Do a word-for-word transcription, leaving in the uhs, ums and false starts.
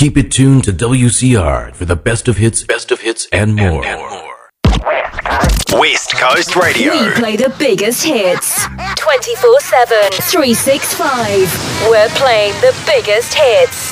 Keep it tuned to W C R for the best of hits, best of hits, and more. And, and more. West Coast Radio. We play the biggest hits twenty-four seven, three sixty-five. We're playing the biggest hits.